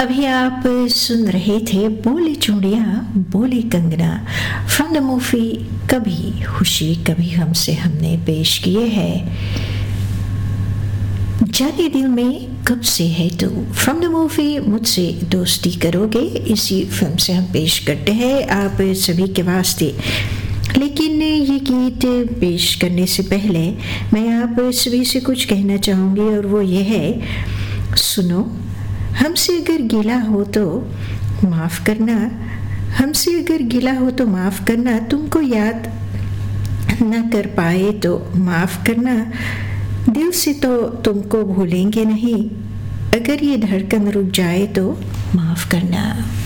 अभी आप सुन रहे थे बोली चूड़िया बोली कंगना फ्रॉम द मूवी कभी खुशी कभी हमसे हमने पेश किए हैं जाने दिल में कब से है तो फ्रॉम द मूवी मुझसे दोस्ती करोगे। इसी फिल्म से हम पेश करते हैं आप सभी के वास्ते। लेकिन ये गीत पेश करने से पहले मैं आप सभी से कुछ कहना चाहूँगी और वो ये है, सुनो हमसे अगर गिला हो तो माफ़ करना, हमसे अगर गिला हो तो माफ़ करना, तुमको याद ना कर पाए तो माफ़ करना, दिल से तो तुमको भूलेंगे नहीं, अगर ये धड़कन रुक जाए तो माफ़ करना।